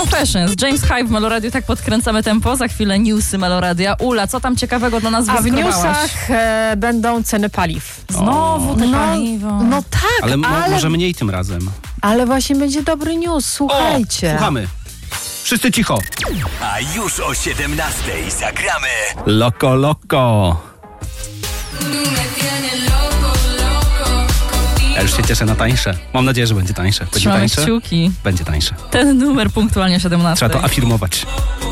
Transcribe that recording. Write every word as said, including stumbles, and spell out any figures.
Confessions, James Hype w Meloradiu, tak podkręcamy tempo. Za chwilę newsy Meloradia. Ula, co tam ciekawego dla nas A w wyskrobałaś? newsach e, będą ceny paliw. Znowu te No, paliwo. no tak, Ale, ale, mo- ale, może mniej tym razem. właśnie będzie dobry news, słuchajcie. O, słuchamy. Wszyscy cicho. A już o siedemnastej zagramy Loko, loko. Ja już się cieszę na tańsze. Mam nadzieję, że będzie tańsze. Będzie Trzymamy tańsze? kciuki. Będzie tańsze. Ten numer punktualnie o siedemnastej. Trzeba to afirmować.